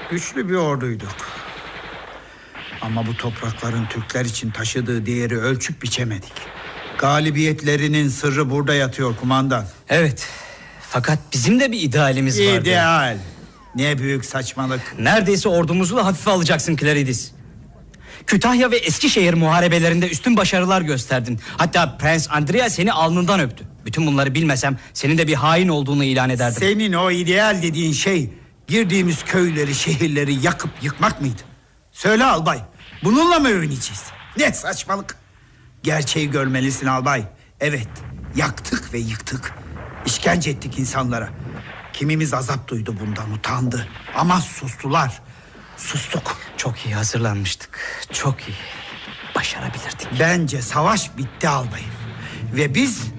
Güçlü bir orduyduk. Ama bu toprakların Türkler için taşıdığı değeri ölçüp biçemedik. Galibiyetlerinin sırrı burada yatıyor kumandan. Evet. Fakat bizim de bir idealimiz vardı. İdeal. Ne büyük saçmalık. Neredeyse ordumuzu da hafife alacaksın Clarides. Kütahya ve Eskişehir muharebelerinde üstün başarılar gösterdin. Hatta Prens Andrea seni alnından öptü. Bütün bunları bilmesem senin de bir hain olduğunu ilan ederdim. Senin o ideal dediğin şey girdiğimiz köyleri, şehirleri yakıp yıkmak mıydı? Söyle albay, bununla mı övüneceğiz? Ne saçmalık. Gerçeği görmelisin albay. Evet, yaktık ve yıktık. İşkence ettik insanlara. Kimimiz azap duydu bundan, utandı. Ama sustular. Sustuk. Çok iyi hazırlanmıştık. Çok iyi. Başarabilirdik. Bence savaş bitti albayım. Ve biz